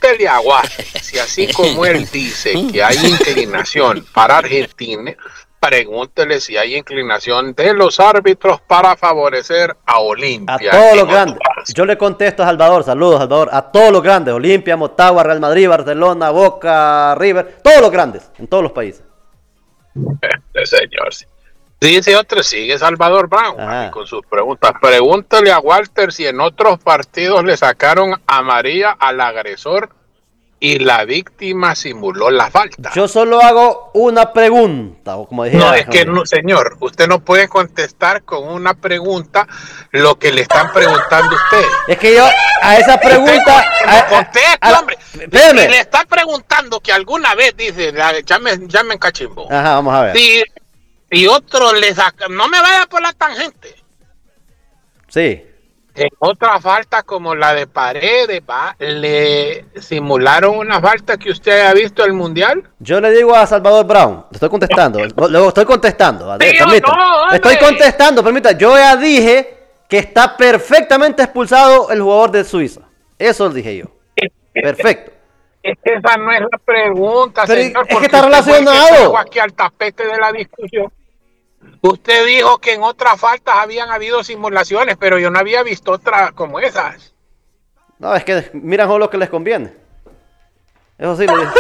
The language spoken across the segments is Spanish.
Pregúntele a Guasti si así como él dice que hay inclinación para Argentina, pregúntele si hay inclinación de los árbitros para favorecer a A Olimpia todos los en grandes. Honduras. Yo le contesto a Salvador, saludos Salvador, a todos los grandes, Olimpia, Motagua, Real Madrid, Barcelona, Boca, River, todos los grandes, en todos los países. Señor. Dice otro, sigue Salvador Brown con sus preguntas. Pregúntale a Walter si en otros partidos le sacaron amarilla al agresor y la víctima simuló la falta. Yo solo hago una pregunta, o como dije. No, es que no, señor, usted no puede contestar con una pregunta lo que le están preguntando a usted. Es que yo a esa pregunta... Conteste, hombre. Espérame. Si le están preguntando que alguna vez, dice, ya me encachimbo. Ajá, vamos a ver. Y otro le saca, no me vaya por la tangente. Sí. En otra falta como la de Paredes, le simularon una falta que usted haya visto en el Mundial. Yo le digo a Salvador Brown, le estoy contestando, luego estoy contestando. Estoy contestando, permita. Yo ya dije que está perfectamente expulsado el jugador de Suiza. Eso lo dije yo. Perfecto. Es que esa no es la pregunta, pero señor. Es que está relacionado. Aquí al tapete de la discusión. Usted dijo que en otras faltas habían habido simulaciones, pero yo no había visto otras como esas. No, es que miran solo lo que les conviene. Eso sí lo dije.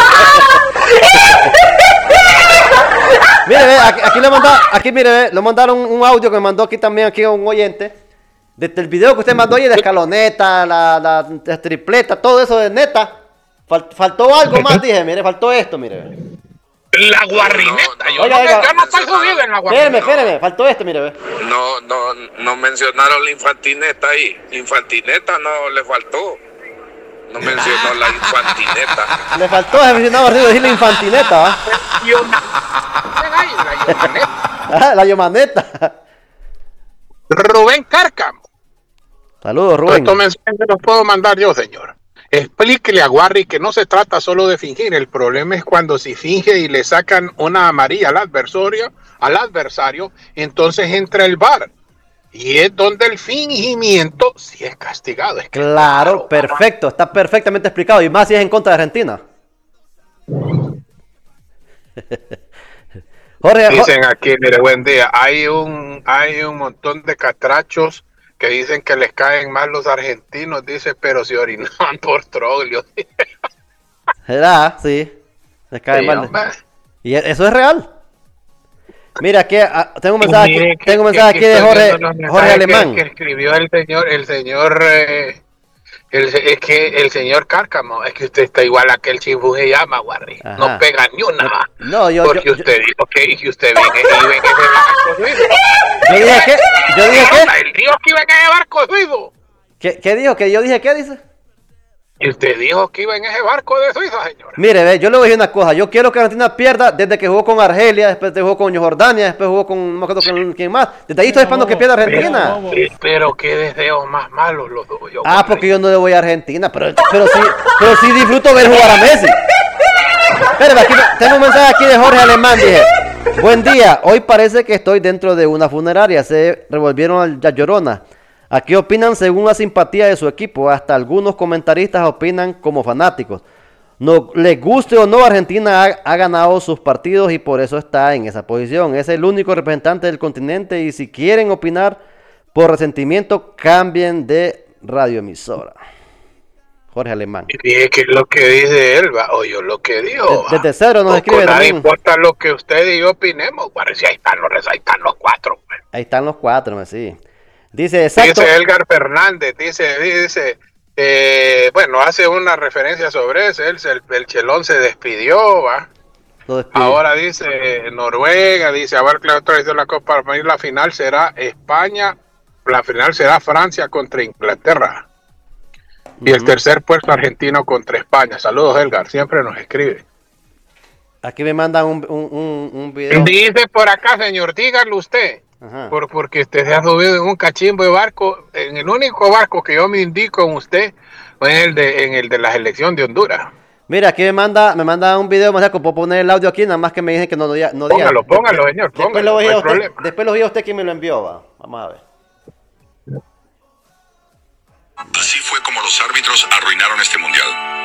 Mire, aquí mire, lo mandaron un audio que me mandó aquí también aquí un oyente. Desde el video que usted mandó ahí de escaloneta, la tripleta, todo eso de neta. Faltó algo más, dije, mire, faltó esto, mire. La guarrineta, yo no estoy subido en la guarrineta. Espérame, faltó esto, mire, ve. No mencionaron la infantineta ahí. Infantineta no le faltó. No mencionó la infantineta. Le faltó, se mencionaba arriba decir la infantineta, ¿va? La yomaneta. Rubén Cárcamo. Saludos, Rubén. Estos mensajes los puedo mandar yo, señor. Explíquele a Guarri que no se trata solo de fingir. El problema es cuando se finge y le sacan una amarilla al adversario, entonces entra el VAR. Y es donde el fingimiento sí es castigado. Claro, perfecto. Está perfectamente explicado. Y más si es en contra de Argentina. Dicen aquí, mire, buen día. Hay un montón de catrachos que dicen que les caen mal los argentinos, dice, pero se orinaban por Troglio. ¿Verdad? Sí. Les cae mal. Hombre. Y eso es real. Mira, aquí tengo un mensaje, aquí de Jorge Alemán. Que escribió el señor Cárcamo, es que usted está igual a aquel chifu se llama, Guarri. No pega ni una más. No, porque usted dijo que usted vive en ese barco suizo. Yo dije que. Él dijo que iba en ese barco suizo. ¿Qué dijo? ¿Que yo dije qué dice? Y usted dijo que iba en ese barco de Suiza, señor. Mire, ve, yo le voy a decir una cosa. Yo quiero que Argentina pierda desde que jugó con Argelia, después jugó con Jordania, después jugó con, no me acuerdo con quién más. Desde ahí estoy esperando que pierda Argentina. Pero qué deseos más malos los dos. Porque yo no le voy a Argentina, pero sí disfruto ver jugar a Messi. Espérame, aquí tengo un mensaje aquí de Jorge Alemán, dije. Buen día, hoy parece que estoy dentro de una funeraria, se revolvieron a Llorona. Aquí opinan según la simpatía de su equipo, hasta algunos comentaristas opinan como fanáticos. No les guste o no, Argentina ha ganado sus partidos y por eso está en esa posición. Es el único representante del continente y si quieren opinar por resentimiento, cambien de radioemisora. Jorge Alemán. Y dije que es lo que dice él, o yo lo que digo. Desde cero nos escribe también. No importa lo que usted y yo opinemos, parece ahí están los cuatro. Pues. Ahí están los cuatro, sí. Dice, exacto. Dice Edgar Fernández, dice, bueno, hace una referencia sobre eso, el Chelón se despidió, ¿va? Ahora dice Noruega, dice, a ver, que la Copa, la final será España, la final será Francia contra Inglaterra. Y el tercer puesto argentino contra España. Saludos, Edgar, siempre nos escribe. Aquí me mandan un video. Dice por acá, señor, dígalo usted. Porque usted se ha subido en un cachimbo de barco, en el único barco que yo me indico en usted, en el de la selección de Honduras. Mira, aquí me manda un video, más puedo poner el audio aquí, nada más que me dicen que no diga. Póngalo, señor, póngalo. Después lo vi a usted quien me lo envió, va. Vamos a ver. Así fue como los árbitros arruinaron este mundial.